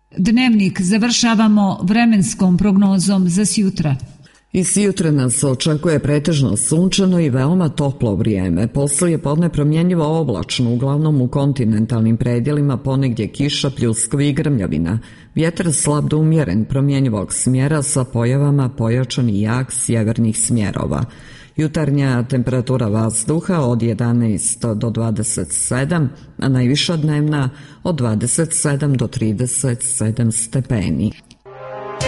Dnevnik završavamo vremenskom prognozom za sjutra. I sjutra nas očekuje pretežno sunčano i veoma toplo vrijeme. Poslije podne promjenjivo oblačno, uglavnom u kontinentalnim predjelima ponegdje kiša, pljuskovi i grmljavina. Vjetar slab do umjeren promjenjivog smjera sa pojavama pojačan i jak sjevernih smjerova. Jutarnja temperatura vazduha od 11 do 27, a najviša dnevna od 27 do 37 stepeni.